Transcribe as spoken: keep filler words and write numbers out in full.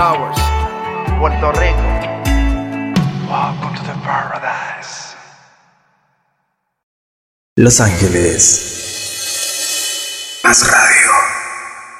Hours, Puerto Rico. Welcome to the paradise. Los Ángeles. Más radio.